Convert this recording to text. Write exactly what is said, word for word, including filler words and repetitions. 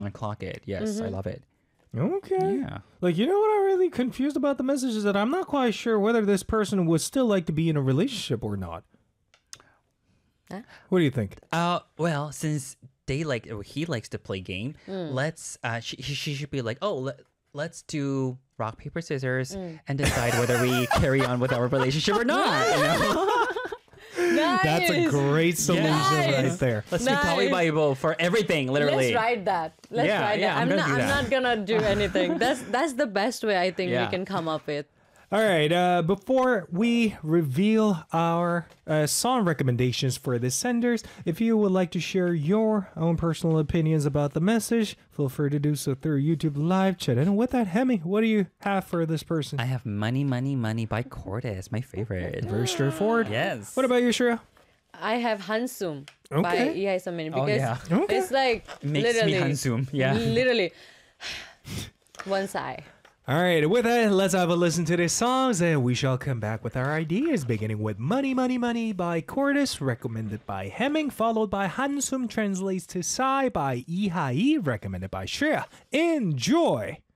I clock it. Yes, I love it. Okay. Yeah. Like, you know what I'm really confused about the message is that I'm not quite sure whether this person would still like to be in a relationship or not. Huh? What do you think? Uh, well, since they like, or he likes to play game, let's. Uh, she, she she should be like, oh, let, let's do rock paper scissors and decide whether we carry on with our relationship or not. You know? Nice. That's a great solution Nice. right there. Let's be Kali Nice. Bible for everything, literally. Let's write that. Let's Yeah, write yeah, that. I'm I'm, gonna not. do I'm that. not gonna do anything. That's that's the best way I think Yeah. we can come up with. All right. Uh, before we reveal our uh, song recommendations for the senders, if you would like to share your own personal opinions about the message, feel free to do so through YouTube live chat. And with that, Hemi, what do you have for this person? I have Money, Money, Money by Cordes, my favorite. Very straightforward. Yes. What about you, Shreya? I have Hansum by Okay. Ihai Samini Oh, because yeah. Okay. it's like Makes literally me Hansum. Yeah. literally one sigh. All right, with that, let's have a listen to these songs and we shall come back with our ideas, beginning with Money, Money, Money by Cordis, recommended by Hemming, followed by Hansum translates to Sai by Ihai, recommended by Shreya. Enjoy!